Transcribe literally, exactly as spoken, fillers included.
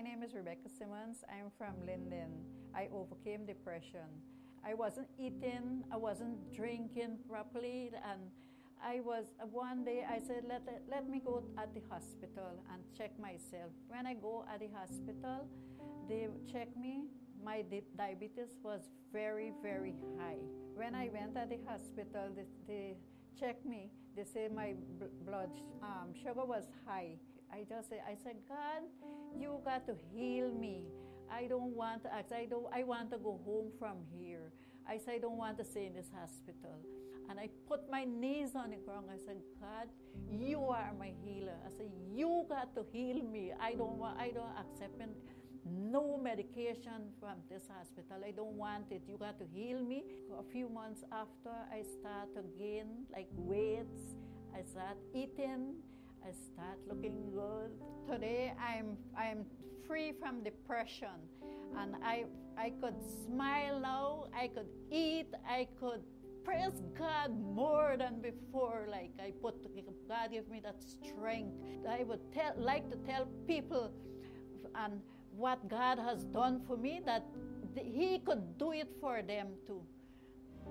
name is Rebecca Simmons. I'm from Linden. I overcame depression. I wasn't eating, I wasn't drinking properly, and I was, one day I said, let, let me go at the hospital and check myself. When I go at the hospital, they check me, my di- diabetes was very, very high. When I went at the hospital, they, they checked me, they say my b- blood um, sugar was high. I just say, I said, God, you got to heal me. I don't want to ask, I don't, I want to go home from here. I said, I don't want to stay in this hospital. And I put my knees on the ground. I said, God, you are my healer. I said, you got to heal me. I don't want, I don't accept no medication from this hospital. I don't want it. You got to heal me. A few months after, I start to gain like weights. I start eating. I start looking good. Today, I'm I'm free from depression, and I I could smile now. I could eat. I could praise God more than before. Like I put God give me that strength. I would tell like to tell people and what God has done for me, that He could do it for them too.